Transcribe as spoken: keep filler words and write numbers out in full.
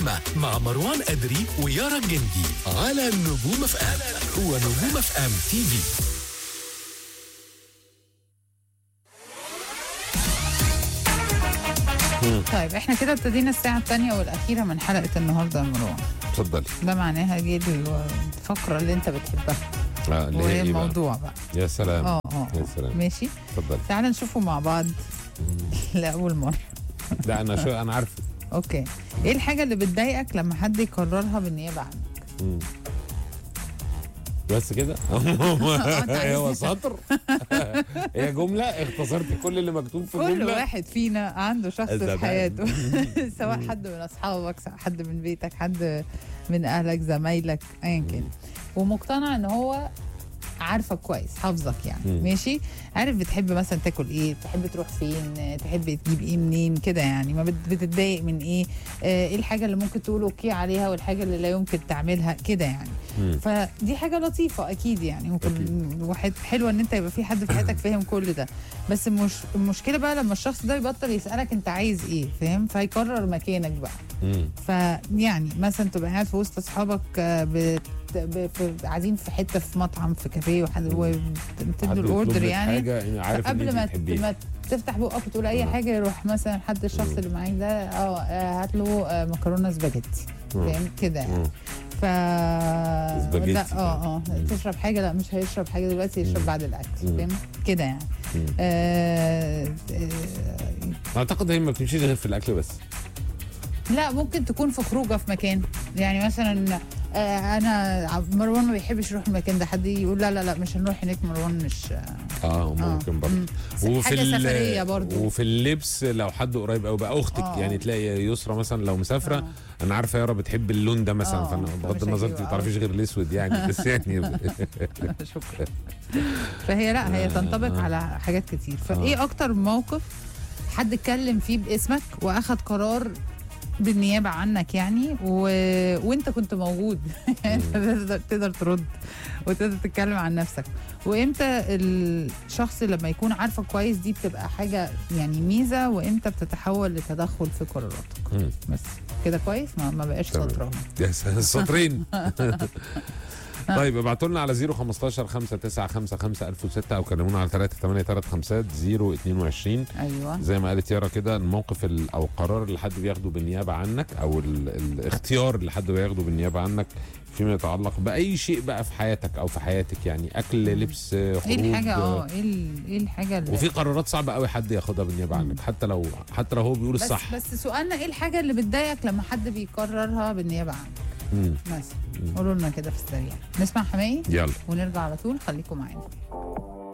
اللحمة مع مروان أدري ويارا الجندي على نجوم اف ام ونجوم اف ام تي في. طيب احنا كده ابتدينا الساعة الثانية والأخيرة من حلقة النهاردة يا مروان. اتفضلي. ده معناها جه الفقرة اللي انت بتحبها. اه اللي هي وهي ايه بقى؟ الموضوع بقى. يا سلام. اه اه يا سلام. ماشي. اتفضلي. تعال نشوفه مع بعض لأول مرة. لا انا شو انا عارف. اوكي. ايه الحاجة اللي بتضايقك لما حد يكررها بالنيابة عنك؟ مم. بس كده. هو سطر. هي جملة اختصرت كل اللي مكتوب في الجملة. كل واحد فينا عنده شخص في الزمان. حياته سواء حد من اصحابك، حد من بيتك، حد من اهلك، زمايلك، ايا كان، ومقتنع ان هو عارفك كويس، حافظك يعني. مم. ماشي. عارف بتحب مثلا تاكل ايه، تحب تروح فين، تحب تجيب ايه منين كده يعني. ما بت- بتتضايق من ايه، آه، ايه الحاجه اللي ممكن تقول اوكي عليها والحاجه اللي لا يمكن تعملها كده يعني. مم. فدي حاجه لطيفه اكيد يعني. ممكن أكيد. واحد حلوه ان انت يبقى في حد في حياتك فاهم كل ده. بس مش المشكله بقى لما الشخص ده يبطل يسالك انت عايز ايه، فاهم، فيكرر مكانك بقى. مم. فيعني مثلا تبقى قاعد في وسط اصحابك، آه، بت- ب- في- قاعدين في حته، في مطعم، في كافيه، وحد حد وبتدوا يطلب الاوردر لك يعني. حاجة عارف ان قبل انت ما بتحبيها. ما تفتح بقك وتقول اي مم. حاجه، يروح مثلا حد الشخص مم. اللي معاك ده اه آه، هات له آه، مكرونه سباجيتي، مم. فاهم كده يعني. مم. ف سباجيتي لا كمان. اه اه مم. تشرب حاجه، لا مش هيشرب حاجه دلوقتي، يشرب مم. بعد الاكل، مم. فاهم كده يعني. مم. آه آه اعتقد هي ما بتمشيش غير في الاكل بس. لا ممكن تكون في خروجه في مكان يعني. مثلا آه انا مروان ما بيحبش يروح المكان ده، حد يقول لا لا لا مش هنروح هناك، مروان مش اه ممكن برضه. مم. حاجه ال- سفريه برضه. وفي اللبس لو حد قريب قوي بقى اختك، آه. يعني تلاقي يسرا مثلا لو مسافره، آه. انا عارفه يارا بتحب اللون ده مثلا، آه. فانا بغض فمش النظر انت هيجيبه. ما تعرفيش غير الاسود يعني، بس يعني. شكرا. فهي لا هي تنطبق على حاجات كتير. فايه اكتر موقف حد اتكلم فيه باسمك واخد قرار بالنيابه عنك يعني، و... وانت كنت موجود يعني تقدر تقدر ترد وتقدر تتكلم عن نفسك. وامتى الشخص لما يكون عارفك كويس دي بتبقى حاجه يعني ميزه، وامتى بتتحول لتدخل في قراراتك. مم. بس كده كويس، ما, ما بقاش تمام. سطر اهو. يا سطرين. طيب ابعتوا لنا على صفر خمستاشر خمسة تسعة خمسة خمسة ألف وستة او كلمونا على ثلاثة ثمانية ثلاثة خمسة صفر اتنين وعشرين. ايوه زي ما قالت يارا كده، الموقف ال- او القرار اللي حد بياخده بالنيابه عنك، او ال- الاختيار اللي حد بياخده بالنيابه عنك فيما يتعلق باي شيء بقى في حياتك او في حياتك، يعني اكل، لبس، خروج. ايه الحاجه اه ايه ال- ايه الحاجه اللي وفي قرارات صعبه قوي حد ياخدها بالنيابه عنك، حتى لو حتى لو هو بيقول بس الصح. بس سؤالنا ايه الحاجه اللي بتضايقك لما حد بيقررها بالنيابه عنك مم. مثلا؟ قولوا لنا كده في السريع. نسمع حماقي يلا. ونرجع على طول، خليكم معانا.